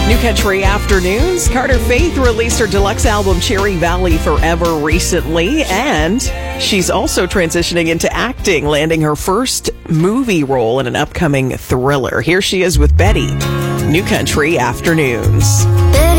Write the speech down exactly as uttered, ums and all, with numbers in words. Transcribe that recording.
New Country Afternoons. Carter Faith released her deluxe album Cherry Valley Forever recently, and she's also transitioning into acting, landing her first movie role in an upcoming thriller. Here she is with Betty. New Country Afternoons.